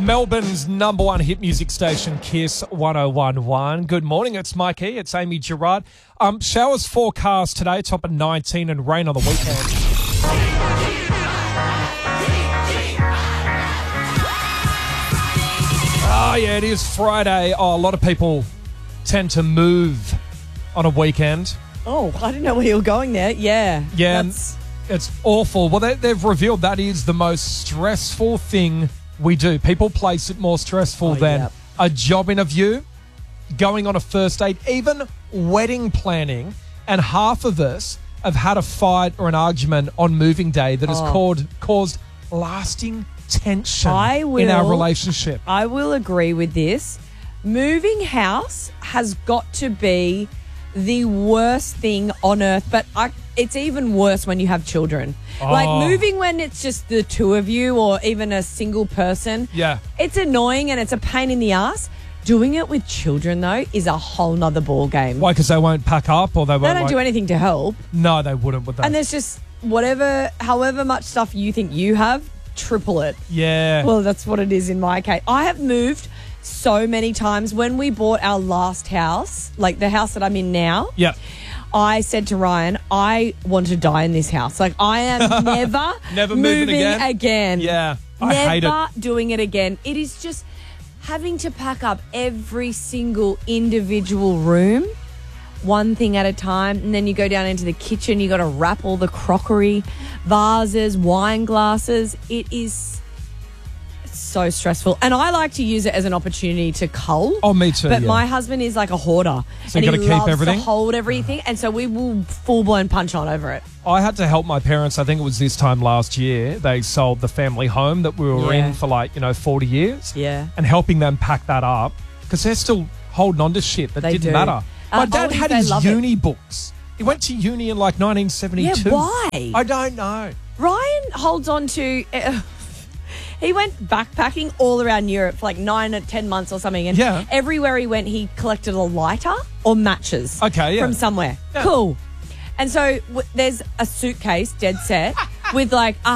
Melbourne's number one hit music station, Kiss 101.1. Good morning, it's Mike E. It's Amy Gerard. Showers forecast today, top of 19, and rain on the weekend. Oh, yeah, it is Friday. Oh, a lot of people tend to move on a weekend. Oh, I didn't know where you were going there. Yeah. Yeah, it's awful. Well, they've revealed that is the most stressful thing we do. People place it more stressful than a job interview, going on a first date, even wedding planning. And half of us have had a fight or an argument on moving day that has caused lasting tension in our relationship. I will agree with this. Moving house has got to be the worst thing on earth, but it's even worse when you have children. Like moving when it's just the two of you or even a single person. Yeah. It's annoying and it's a pain in the ass. Doing it with children, though, is a whole nother ball game. Why? Because they won't pack up or they won't? They don't do anything to help. No, they wouldn't, would they? And there's just however much stuff you think you have, triple it. Yeah. Well, that's what it is in my case. I have moved so many times. When we bought our last house, like the house that I'm in now, I said to Ryan, I want to die in this house. Like, I am never moving again. Yeah, I hate it. Never doing it again. It is just having to pack up every single individual room, one thing at a time, and then you go down into the kitchen, you got to wrap all the crockery, vases, wine glasses. It is so stressful. And I like to use it as an opportunity to cull. Oh, me too. But my husband is like a hoarder. So and you he got to keep loves everything? to hold everything. And so we will full-blown punch on over it. I had to help my parents, I think it was this time last year. They sold the family home that we were in for 40 years. Yeah. And helping them pack that up because they're still holding on to shit that didn't matter. My dad had his uni books. He went to uni in 1972. Yeah, why? I don't know. Ryan holds on to... he went backpacking all around Europe for 9 or 10 months or something. And everywhere he went, he collected a lighter or matches from somewhere. Yeah. Cool. And so there's a suitcase, dead set, with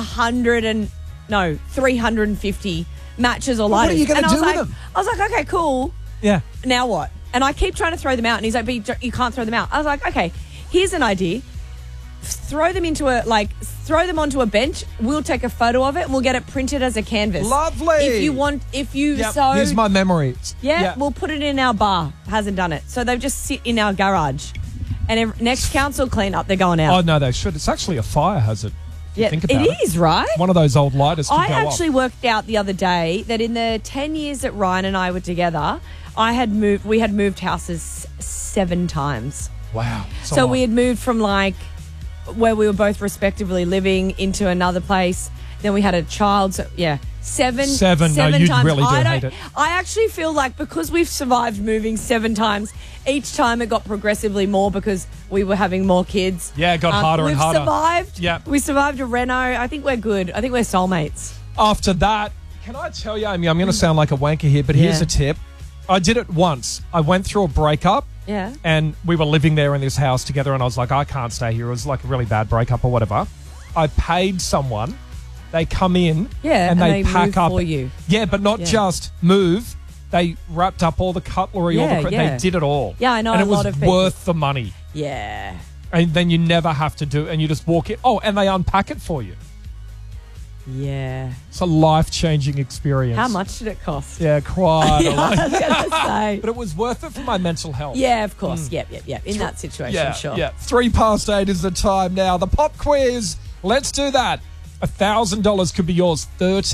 350 matches or lighters. What are you going to do with them? I was like, okay, cool. Yeah. Now what? And I keep trying to throw them out. And he's like, but you can't throw them out. I was like, okay, here's an idea. Throw them onto a bench. We'll take a photo of it and we'll get it printed as a canvas. Lovely. Here's my memories. Yeah, we'll put it in our bar. Hasn't done it. So they just sit in our garage. And next council clean up, they're going out. Oh, no, they should. It's actually a fire hazard. Yeah, think about it is, right? One of those old lighters could go actually off. Worked out the other day that in the 10 years that Ryan and I were together, we had moved houses 7 times. Wow. So we had moved from where we were both respectively living into another place. Then we had a child. So, yeah, seven No, you times. really do hate it. I actually feel like because we've survived moving 7 times, each time it got progressively more because we were having more kids. Yeah, it got harder and harder. We've survived. Yeah. We survived a Renault. I think we're good. I think we're soulmates. After that, can I tell you, Amy, I'm going to sound like a wanker here, but here's a tip. I did it once. I went through a breakup. Yeah. And we were living there in this house together, and I was like, I can't stay here. It was like a really bad breakup or whatever. I paid someone. They come in and they pack up for you. Yeah, but not just move. They wrapped up all the cutlery, they did it all. Yeah, I know. And a lot of people. It was worth the money. Yeah. And then you never have to do, and you just walk in. Oh, and they unpack it for you. Yeah. It's a life-changing experience. How much did it cost? Yeah, quite a lot. I was going to say. But it was worth it for my mental health. Yeah, of course. Yep. In that situation, sure. Yeah. 8:03 is the time now. The pop quiz. Let's do that. $1,000 could be yours.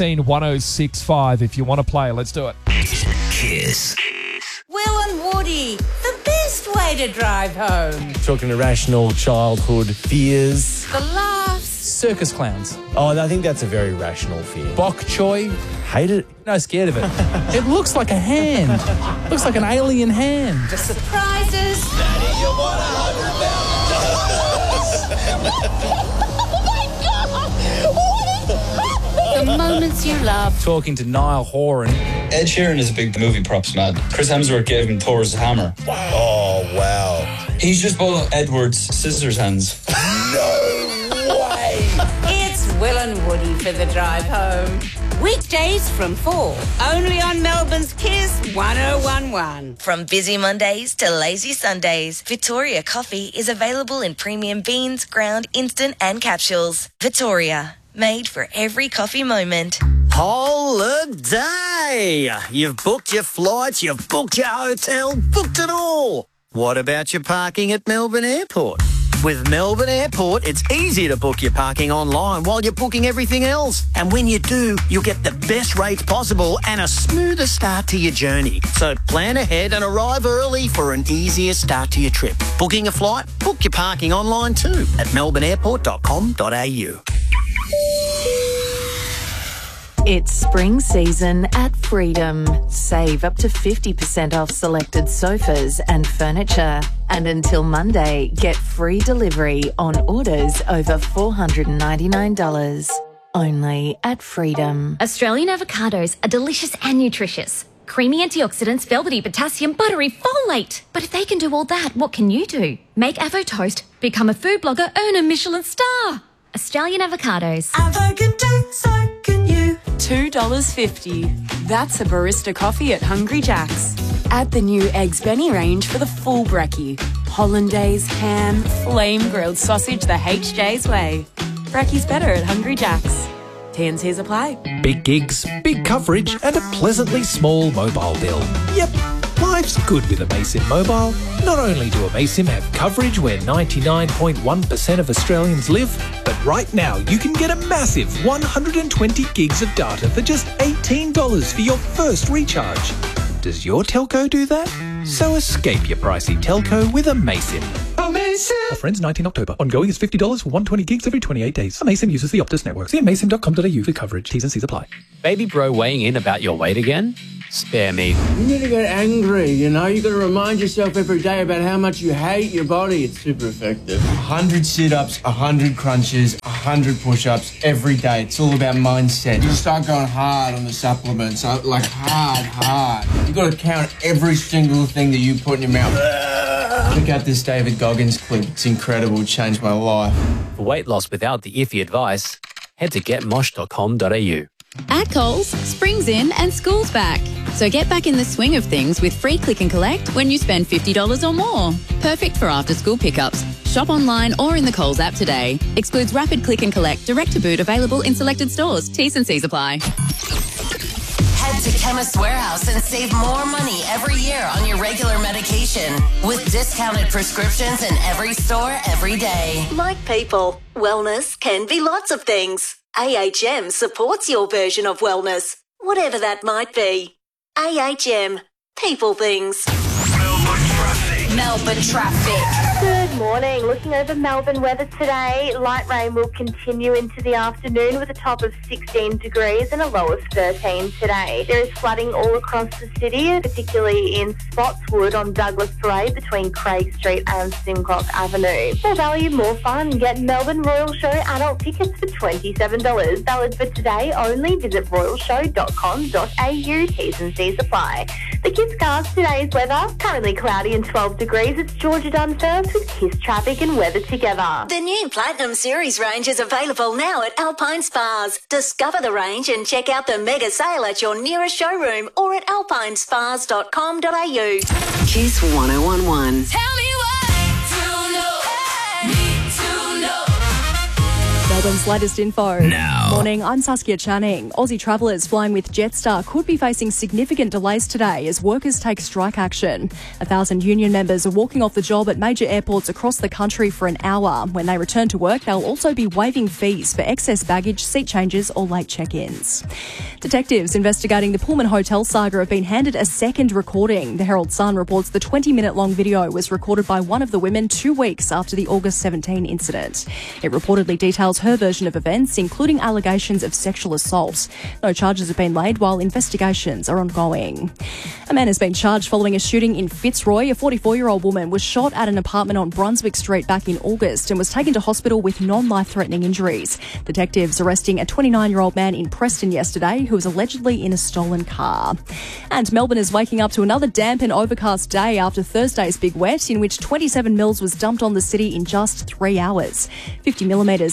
131065 if you want to play. Let's do it. Kiss. Will and Woody, the best way to drive home. Talking irrational childhood fears. The laughs. Circus clowns. Oh, I think that's a very rational fear. Bok choy. Hate it? No, scared of it. It looks like a hand. Looks like an alien hand. The surprises. Daddy, you want The moments you love. Talking to Niall Horan. Ed Sheeran is a big movie props man. Chris Hemsworth gave him Thor's hammer. Wow. Oh, wow. He's just bought Edward's scissors hands. No way. It's Will and Woody for the drive home. Weekdays from 4. Only on Melbourne's Kiss 1011. From busy Mondays to lazy Sundays, Victoria Coffee is available in premium beans, ground, instant and capsules. Victoria, made for every coffee moment. Holiday! You've booked your flights, you've booked your hotel, booked it all. What about your parking at Melbourne Airport? With Melbourne Airport, it's easy to book your parking online while you're booking everything else. And when you do, you'll get the best rates possible and a smoother start to your journey. So plan ahead and arrive early for an easier start to your trip. Booking a flight? Book your parking online too at melbourneairport.com.au. It's spring season at Freedom. Save up to 50% off selected sofas and furniture. And until Monday, get free delivery on orders over $499. Only at Freedom. Australian avocados are delicious and nutritious. Creamy antioxidants, velvety potassium, buttery folate. But if they can do all that, what can you do? Make Avo Toast, become a food blogger, earn a Michelin star. Australian avocados. Avo can do, so can you. $2.50. That's a barista coffee at Hungry Jack's. Add the new Eggs Benny range for the full brekkie. Hollandaise, ham, flame grilled sausage the HJ's way. Brekkie's better at Hungry Jack's. T&Cs apply. Big gigs, big coverage, and a pleasantly small mobile bill. Yep, life's good with Amaysim Mobile. Not only do Amaysim have coverage where 99.1% of Australians live, but right now you can get a massive 120 gigs of data for just $18 for your first recharge. Does your telco do that? So escape your pricey telco with Amaysim. Amaysim! Offer ends 19 October. Ongoing is $50 for 120 gigs every 28 days. Amaysim uses the Optus network. See amaysim.com.au for coverage. T's and C's apply. Baby bro weighing in about your weight again? Spare me. You need to get angry, you know? You got to remind yourself every day about how much you hate your body. It's super effective. 100 sit-ups, 100 crunches, 100 push-ups every day. It's all about mindset. You start going hard on the supplements, like hard. You got to count every single thing that you put in your mouth. Check out this David Goggins clip. It's incredible. It changed my life. For weight loss without the iffy advice, head to getmosh.com.au. At Coles, spring's in and school's back. So get back in the swing of things with free click and collect when you spend $50 or more. Perfect for after-school pickups. Shop online or in the Coles app today. Excludes rapid click and collect, direct to boot, available in selected stores. T's and C's apply. Head to Chemist Warehouse and save more money every year on your regular medication with discounted prescriptions in every store every day. Like people, wellness can be lots of things. AHM supports your version of wellness, whatever that might be. AHM, people things. Melbourne traffic. Good morning. Looking over Melbourne weather today, light rain will continue into the afternoon with a top of 16 degrees and a low of 13 today. There is flooding all across the city, particularly in Spotswood on Douglas Parade between Craig Street and Simcox Avenue. More value, more fun. Get Melbourne Royal Show adult tickets for $27. Valid for today only. Visit royalshow.com.au. T's and C's apply. The Kiss Cars, today's weather, currently cloudy and 12 degrees. It's Georgia Dunn first with Kiss traffic and weather together. The new Platinum Series range is available now at Alpine Spas. Discover the range and check out the mega sale at your nearest showroom or at alpinespas.com.au. Kiss 1011. Tell me what to know. Need to know. Melbourne's latest info. Now. Morning, I'm Saskia Channing. Aussie travellers flying with Jetstar could be facing significant delays today as workers take strike action. 1,000 union members are walking off the job at major airports across the country for an hour. When they return to work, they'll also be waiving fees for excess baggage, seat changes or late check-ins. Detectives investigating the Pullman Hotel saga have been handed a second recording. The Herald Sun reports the 20-minute-long video was recorded by one of the women 2 weeks after the August 17 incident. It reportedly details her version of events, including allegations of sexual assault. No charges have been laid while investigations are ongoing. A man has been charged following a shooting in Fitzroy. A 44-year-old woman was shot at an apartment on Brunswick Street back in August and was taken to hospital with non-life-threatening injuries. Detectives arresting a 29-year-old man in Preston yesterday who was allegedly in a stolen car. And Melbourne is waking up to another damp and overcast day after Thursday's big wet, in which 27 mils was dumped on the city in just 3 hours. 50 millimetres has landed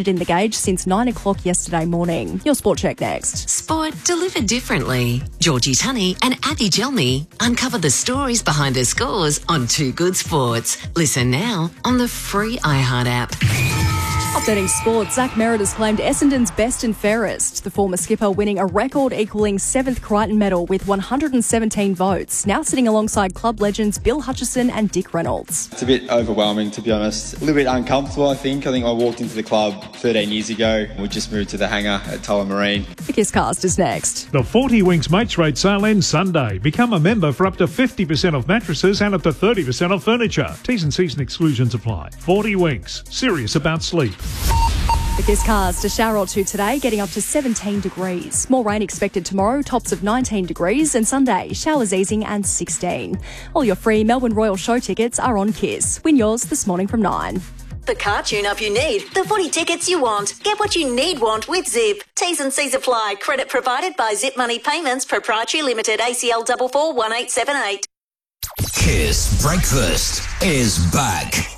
in the gauge since 9 o'clock yesterday morning. Your Sport Check next. Sport delivered differently. Georgie Tunney and Abby Gelmy uncover the stories behind the scores on Too Good Sports. Listen now on the free iHeart app. Updating sport, Zach Merritt has claimed Essendon's best and fairest. The former skipper winning a record equaling 7th Crichton medal with 117 votes, now sitting alongside club legends Bill Hutchison and Dick Reynolds. It's a bit overwhelming, to be honest. A little bit uncomfortable, I think. I walked into the club 13 years ago. We just moved to the hangar at Tullamarine. The Kisscast is next. The 40 Winks Mates Rate sale ends Sunday. Become a member for up to 50% off mattresses and up to 30% off furniture. T's and C's and exclusions apply. 40 Winks. Serious about sleep. The Kisscast, a shower or two today, getting up to 17 degrees. More rain expected tomorrow, tops of 19 degrees, and Sunday, showers easing and 16. All your free Melbourne Royal Show tickets are on Kiss. Win yours this morning from 9. The car tune-up you need, the footy tickets you want. Get what you want with Zip. T's and C's apply. Credit provided by Zip Money Payments, Proprietary Limited, ACL 441878. Kiss Breakfast is back.